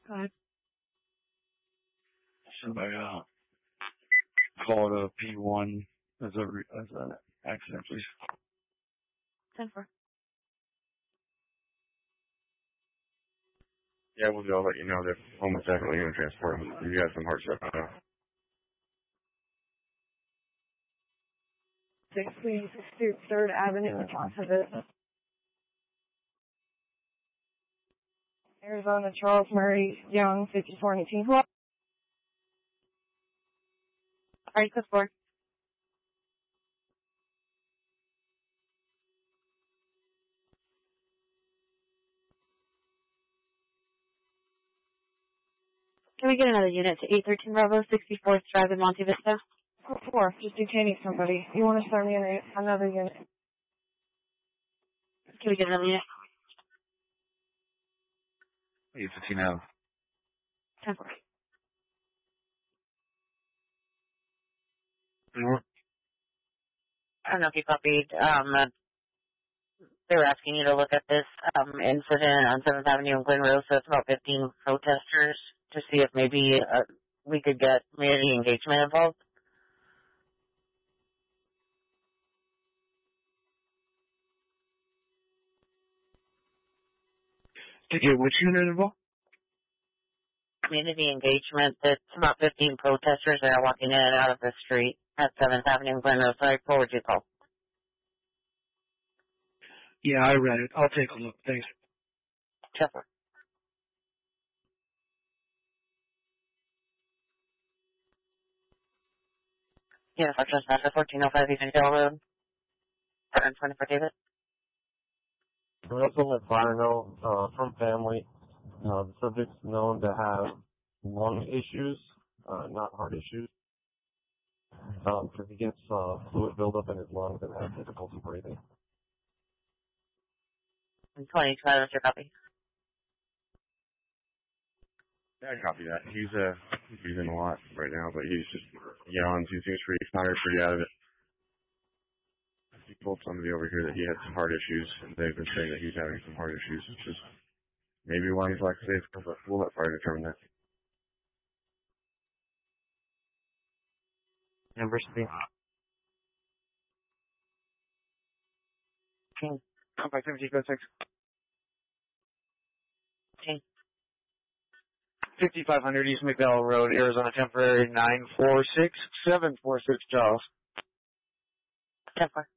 Go ahead. Somebody called a P1 as an accident, please. 10-4. Yeah, I'll let you know that almost definitely going to transport him. You got some hard stuff. 6, please. 3rd Avenue in Thompsonville. Arizona, Charles Murray Young, 5418. Hello? Alright, code 4. Can we get another unit to 813 Bravo, 64th Drive in Monte Vista? Code 4, just detaining somebody. You want to start me in another unit? Can we get another unit? 815 out. 10-4. I don't know if you copied. They were asking you to look at this incident on 7th Avenue and Glen Rose. So it's about 15 protesters to see if maybe we could get community engagement involved. To get which unit involved? Community engagement. It's about 15 protesters that are walking in and out of the street at 7th Avenue and Glen Rose. So I forward you call. Yeah, I read it. I'll take a look. Thanks. Chopper. Yeah, for just after 1405 Evansdale Road. 24 David. Russell Farno, from family. The subject's known to have lung issues, not heart issues. Because he gets fluid buildup in his lungs and has difficulty breathing. 22, what's your copy? Yeah, I copy that. He's using a lot right now, but he's just yelling. He seems pretty tired, pretty out of it. He told somebody over here that he had some heart issues, and they've been saying that he's having some heart issues, which is maybe why he's like safe, but we'll let fire determine that. Number 3. King. Compact 17, code 6. King. 5500 East McDowell Road, Arizona Temporary 946-746 Charles. 10-4.